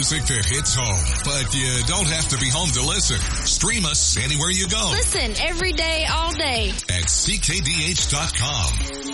music that hits home, but you don't have to be home to listen. Stream us anywhere you go Listen every day, all day. at CKDH.com.